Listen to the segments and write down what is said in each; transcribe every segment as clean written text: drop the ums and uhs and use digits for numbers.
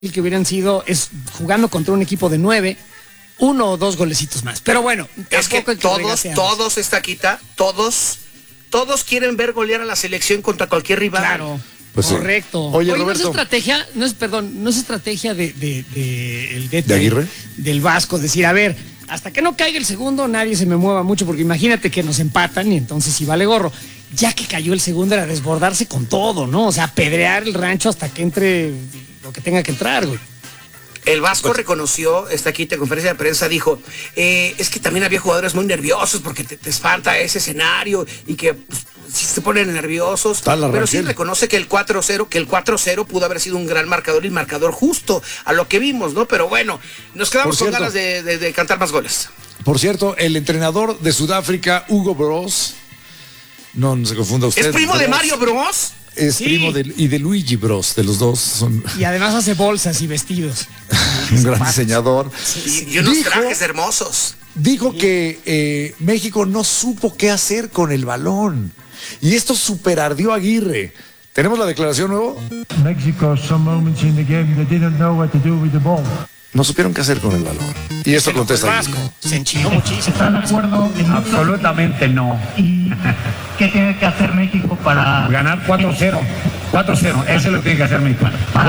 que hubieran sido jugando contra un equipo de 9, 1 o 2 golecitos más. Pero bueno, es que todos, Estaquita, todos quieren ver golear a la selección contra cualquier rival. Claro, pues correcto. Sí. Oye, Roberto, no es estrategia de Aguirre, del Vasco, decir, a ver, hasta que no caiga el segundo, nadie se me mueva mucho, porque imagínate que nos empatan y entonces sí vale gorro. Ya que cayó el segundo era desbordarse con todo, ¿no? O sea, pedrear el rancho hasta que entre lo que tenga que entrar, güey. El Vasco reconoció, en conferencia de prensa, dijo, es que también había jugadores muy nerviosos porque te espanta ese escenario y que pues, sí se ponen nerviosos, pero sí reconoce que el 4-0 pudo haber sido un gran marcador y marcador justo a lo que vimos, ¿no? Pero bueno, nos quedamos con ganas de cantar más goles. Por cierto, el entrenador de Sudáfrica, Hugo Broos, no se confunda usted. ¿Es primo de Mario Bros? Es primo de Luigi Bros, de los dos. Y además hace bolsas y vestidos. Un gran diseñador. Sí. Y unos trajes hermosos. Dijo que México no supo qué hacer con el balón. Y esto superardió a Aguirre. ¿Tenemos la declaración nuevo? Mexico, some moments in the game, they didn't know what to do with the ball. No supieron qué hacer con el balón. Y esto contesta Vasco. Se enchiló muchísimo. ¿Están de acuerdo? Absolutamente no. ¿Y qué tiene que hacer México para ganar 4-0? 4-0, eso es lo que tiene que hacer México.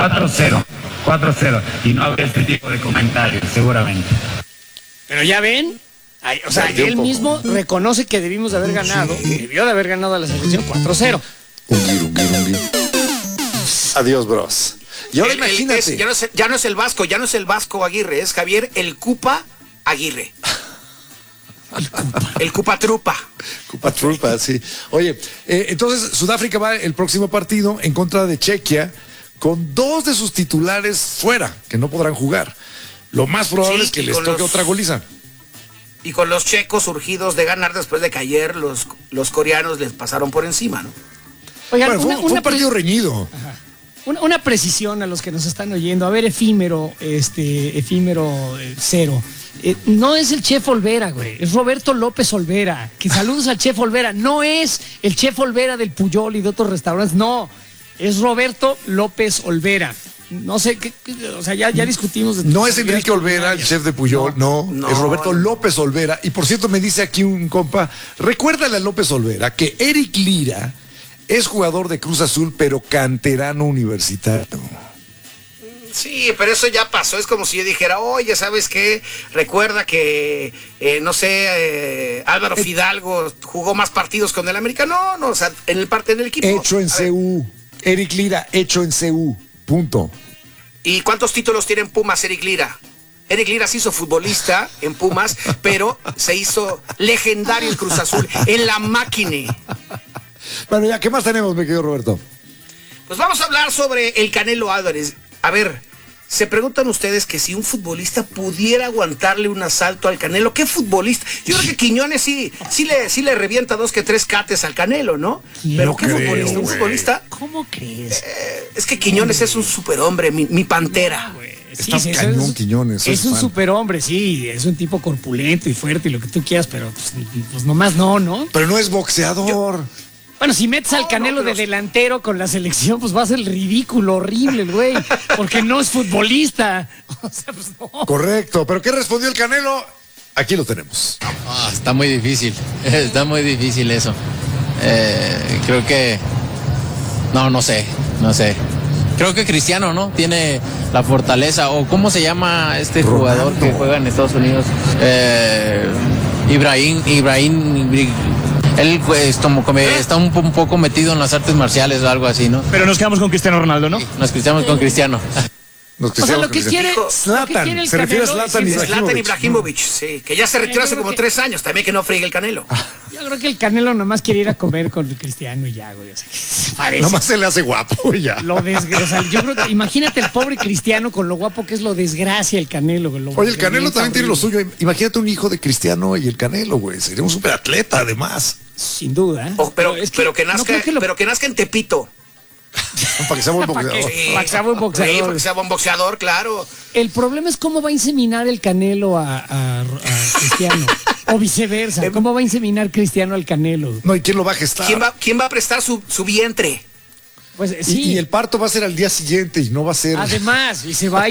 4-0. Y no habrá este tipo de comentarios, seguramente. Pero ya ven, o sea, él mismo reconoce que debimos de haber ganado, debió de haber ganado a la selección 4-0. Un giro. Adiós, Bros. Y ahora imagínate. Ya no es el Vasco Aguirre, es Javier el Cupa Aguirre. El Cupa Trupa. Cupa Trupa, sí. Oye, entonces Sudáfrica va el próximo partido en contra de Chequia con 2 de sus titulares fuera, que no podrán jugar. Lo más probable es que les toque otra goliza. Y con los checos surgidos de ganar después de que ayer los coreanos les pasaron por encima, ¿no? Oigan, bueno, fue un partido reñido. Ajá. Una precisión a los que nos están oyendo. A ver, efímero cero. No es el Chef Olvera, güey. Es Roberto López Olvera. Que saludos al Chef Olvera. No es el Chef Olvera del Puyol y de otros restaurantes. No. Es Roberto López Olvera. No sé, o sea, ya discutimos. No es Enrique Olvera, el chef de Puyol, no, es Roberto López Olvera. Y por cierto, me dice aquí un compa, recuérdale a López Olvera que Eric Lira es jugador de Cruz Azul, pero canterano universitario. Sí, pero eso ya pasó. Es como si yo dijera, oye, ¿sabes qué? Recuerda que, Álvaro Fidalgo jugó más partidos con el América. No, o sea, en el equipo. Hecho en CU. Eric Lira, hecho en CU. Punto. ¿Y cuántos títulos tiene en Pumas Eric Lira? Eric Lira se hizo futbolista en Pumas, pero se hizo legendario en Cruz Azul, en la máquina. Bueno, ya, ¿qué más tenemos, mi querido Roberto? Pues vamos a hablar sobre el Canelo Álvarez. A ver, se preguntan ustedes que si un futbolista pudiera aguantarle un asalto al Canelo, ¿qué futbolista? Yo creo que Quiñones sí le revienta 2 que 3 cates al Canelo, ¿no? Pero ¿qué futbolista? ¿Un futbolista? ¿Cómo crees? Es que Quiñones es un superhombre, mi pantera. Sí, Quiñones. Es un superhombre, sí, es un tipo corpulento y fuerte y lo que tú quieras, pero pues nomás no. Pero no es boxeador. Bueno, si metes al Canelo de delantero con la selección, pues va a ser ridículo, horrible el güey, porque no es futbolista. O sea, pues no. Correcto, pero ¿qué respondió el Canelo? Aquí lo tenemos. Está muy difícil eso. Creo que... No sé. Creo que Cristiano, ¿no? Tiene la fortaleza, o ¿cómo se llama este jugador que juega en Estados Unidos? Ibrahim. Él pues, está un poco metido en las artes marciales o algo así, ¿no? Pero nos quedamos con Cristiano Ronaldo, ¿no? Nos quedamos con Cristiano. O sea, lo que quiere Zlatan, se refiere a Zlatan Ibrahimovic, sí, que ya se retiró hace como 3 años, también que no friegue el Canelo. Yo creo que el Canelo nomás quiere ir a comer con el Cristiano y ya, güey. O sea, parece. Nomás se le hace guapo y ya. O sea, yo creo que, imagínate el pobre Cristiano con lo guapo que es, lo desgracia el Canelo, güey. Oye, el Canelo también tiene lo suyo. Imagínate un hijo de Cristiano y el Canelo, güey. Sería un superatleta, además. Sin duda. Pero que nazca en Tepito. Para que sea buen boxeador. Para que sea buen boxeador. Sí, para que sea buen boxeador, claro. El problema es cómo va a inseminar el Canelo a Cristiano. O viceversa. ¿Cómo va a inseminar Cristiano al Canelo? No, ¿y quién lo va a gestar? ¿Quién va a prestar su vientre? Pues sí. Y el parto va a ser al día siguiente y no va a ser. Además, y se va a